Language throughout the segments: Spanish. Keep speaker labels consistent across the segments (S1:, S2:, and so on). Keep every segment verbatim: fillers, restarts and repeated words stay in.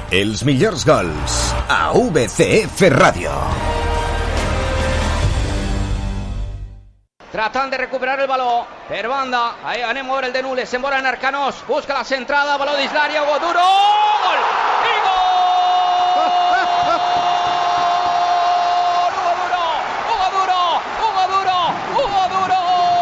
S1: Els millors gols a V C F Radio.
S2: Tratan de recuperar el balón per banda, ahí anem a veure el de Nules, se'n volen Arcanós, busca la centrada, baló d'Islària, Hugo Duro, gol! I gol! Hugo Duro, Hugo Duro, Hugo Duro, Hugo Duro!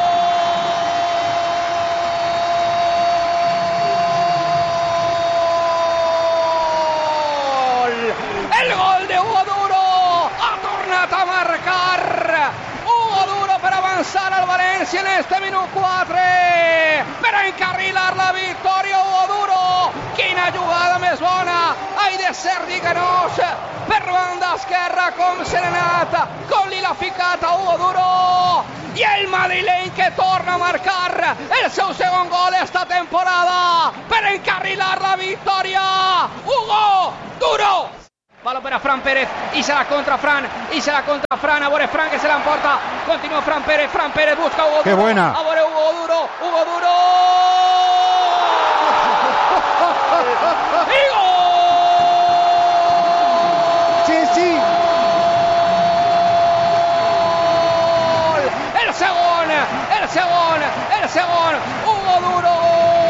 S2: El gol de Hugo Duro ha tornat a marcar Hugo Duro per avançar al València en este minut quatre, per encarrilar la victòria. Hugo Duro, quina jugada més bona, ha de Sergi Canós per banda esquerra, com se n'ha anat, com li l'ha ficat a Hugo Duro, i el madrileny que torna a marcar el seu segon gol esta temporada per encarrilar la victòria. Hugo Duro. Balón para Fran Pérez, y se la contra Fran, y se la contra Fran, a Bore Fran que se la emporta, continúa Fran Pérez, Fran Pérez busca a Hugo Duro.
S3: ¡Qué buena!
S2: A Bore Hugo Duro, Hugo Duro. ¡Y gol!
S3: Sí, sí.
S2: El segon, el segon, el segon, Hugo Duro.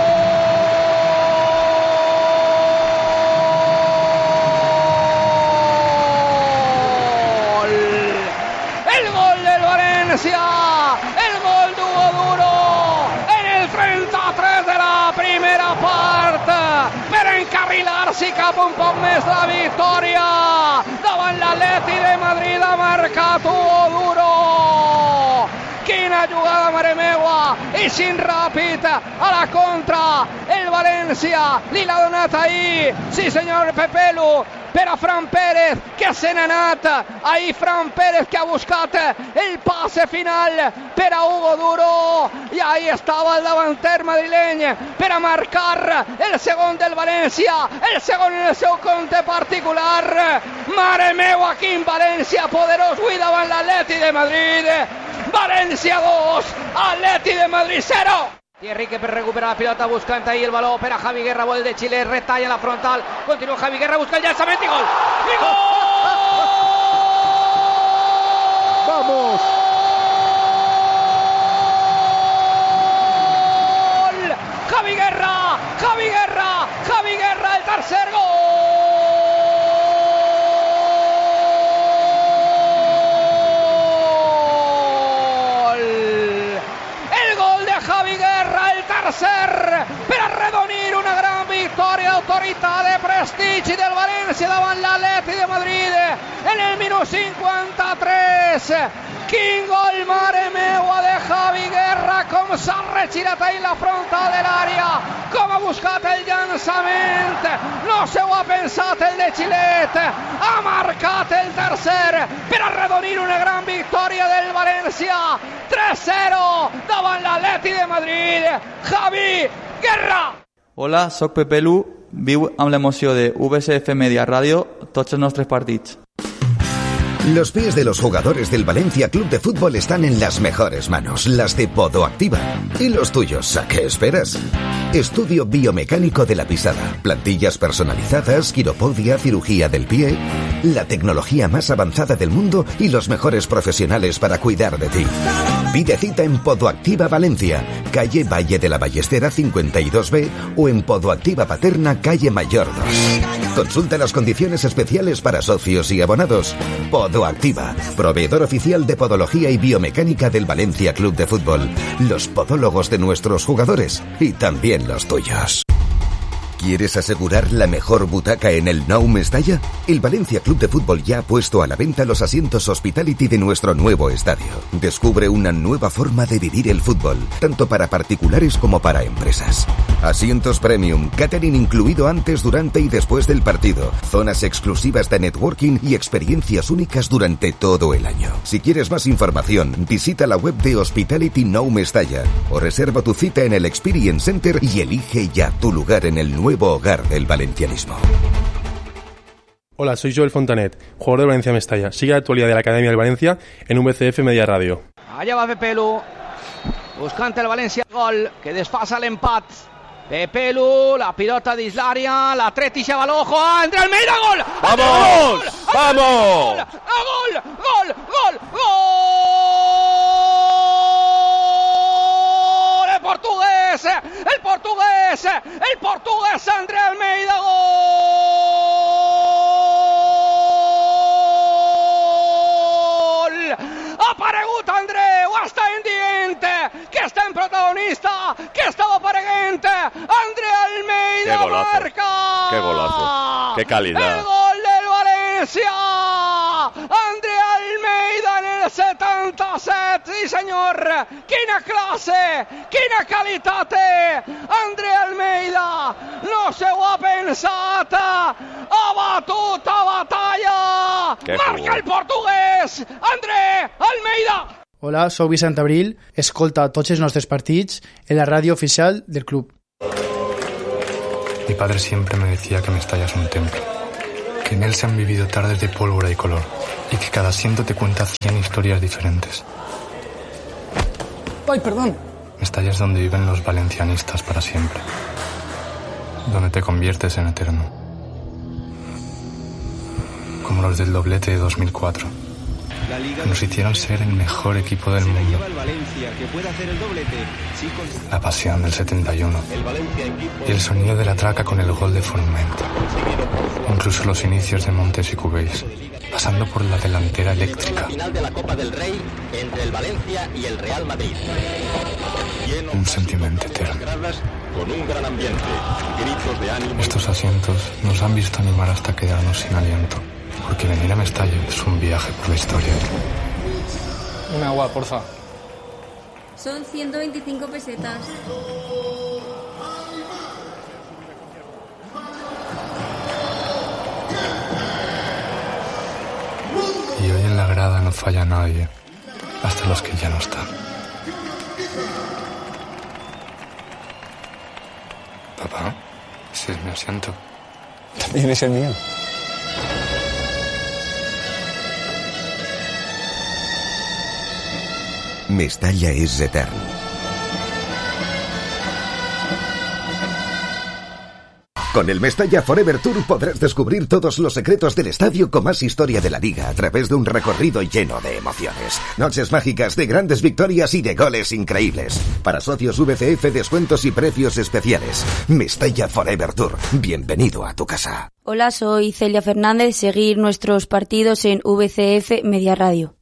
S2: El gol d'Hugo Duro en el trenta-tres de la primera part per encarrilar-se cap un poc més la victòria davant l'Atleti de Madrid. Ha marcat Hugo Duro. Quina jugada, mare meua, i sin ràpid a la contra el València li l'ha donat ahir, sí senyor Pepelu, per a Fran Pérez, que se n'ha anat. Ahí Fran Pérez que ha buscat el passe final per a Hugo Duro, i ahí estava el davanter madrileny per a marcar el segon del València, el segon en el seu compte particular. Mare meua, quin València poderós avui davant l'Atleti de Madrid. València dos, Atleti de Madrid cero. Thierry que per recuperar la pilota buscant ahí el baló per a Javi Guerra, vol de Xile, retalla la frontal, continua Javi Guerra, busca el llançament i gol! I gol!
S3: ¡Vamos!
S2: Javi Guerra, Javi Guerra, Javi Guerra, el tercer gol! Javi Guerra, el tercer, per arredonir una gran victòria d'autoritat de prestigi del València davant l'Atleti de Madrid en el minut cinquanta-tres. Quin gol, mare meua, de Javi Guerra, com s'ha regirat ahí la frontal de l'àrea, com ha buscat el llançament, no se ho ha pensat el de Xilet, ha marcat el tercer per arredonir una gran victòria del València, tres cero davant l'Atleti de Madrid. Javi Guerra.
S4: Hola, soc Pepe Lu, viu amb l'emoció de V C F Media Radio tots els nostres partits.
S1: Los pies de los jugadores del Valencia Club de Fútbol están en las mejores manos, las de Podoactiva. ¿Y los tuyos? ¿A qué esperas? Estudio biomecánico de la pisada, plantillas personalizadas, quiropodia, cirugía del pie, la tecnología más avanzada del mundo y los mejores profesionales para cuidar de ti. Pide cita en Podoactiva Valencia, calle Valle de la Ballestera cincuenta y dos B o en Podoactiva Paterna, calle Mayor dos. Consulta las condiciones especiales para socios y abonados. Podoactiva, proveedor oficial de podología y biomecánica del Valencia Club de Fútbol. Los podólogos de nuestros jugadores y también los tuyos. ¿Quieres asegurar la mejor butaca en el Nou Mestalla? El Valencia Club de Fútbol ya ha puesto a la venta los asientos Hospitality de nuestro nuevo estadio. Descubre una nueva forma de vivir el fútbol, tanto para particulares como para empresas. Asientos premium, catering incluido antes, durante y después del partido, zonas exclusivas de networking y experiencias únicas durante todo el año. Si quieres más información, visita la web de Hospitality Nou Mestalla o reserva tu cita en el Experience Center y elige ya tu lugar en el nuevo nuevo hogar del valencianismo.
S5: Hola, soy Joel Fontanet, jugador de Valencia Mestalla. Sigue la actualidad de la Academia del Valencia en V C F Media Radio.
S2: Allà va Pepelu, buscant el València, gol, que desfasa l'empat Pepe Lu, la pilota dins l'àrea, l'Atleti lleva l'ojo, André Almeida, gol!
S6: ¡Vamos!
S2: Gol!
S6: ¡Vamos!
S2: Gol! Gol! Gol! Gol! ¡Gol! El portugués, el portugués, el portugués André Almeida, gol! Ha aparegut André, ho està en dient, que està en protagonista, que estava apareguent, André Almeida
S6: Qué golazo.
S2: marca.
S6: Qué golazo. Qué calidad.
S2: El gol del València. André Almeida en el setanta-set, sí senyor. Quina classe, quina qualitat. André Almeida no se ho ha pensat. Ha batut a batalla.
S6: Qué
S2: Marca
S6: jugó.
S2: el portuguès, André Almeida.
S7: Hola, soc Vicent Abril, escolta tots els nostres partits en la ràdio oficial del club.
S8: Mi padre siempre me decía que Mestalla es un templo, que en él se han vivido tardes de pólvora y color, y que cada asiento te cuenta cien historias diferentes.
S7: Ay, perdón.
S8: Mestalla es donde viven los valencianistas para siempre, donde te conviertes en eterno, como los del doblete de dos mil cuatro. Que nos hicieron ser el mejor equipo del mundo. La pasión del setenta y uno y el sonido de la traca con el gol de Forment. Incluso los inicios de Montes y Cubéis, pasando por la delantera eléctrica. Un sentimiento eterno. Estos asientos nos han visto animar hasta quedarnos sin aliento. Porque venir a Mestalla es un viaje por la historia.
S7: Un agua, porfa.
S9: Son ciento veinticinco pesetas.
S8: Y hoy en la grada no falla nadie, hasta los que ya no están. Papá, ese es mi asiento.
S10: También es el mío.
S1: Mestalla es etern. Con el Mestalla Forever Tour podrás descubrir todos los secretos del estadio con más historia de la liga a través de un recorrido lleno de emociones. Noches mágicas de grandes victorias y de goles increíbles. Para socios V C F, descuentos y precios especiales. Mestalla Forever Tour. Bienvenido a tu casa.
S9: Hola, soy Celia Fernández. Seguir nuestros partidos en V C F Media Radio.